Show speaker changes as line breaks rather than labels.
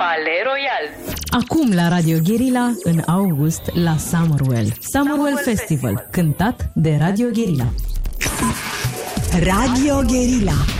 Palais Royal.
Acum la Radio Guerilla, în august, la Summerwell Festival, cântat de Radio Guerilla.
Radio Guerilla.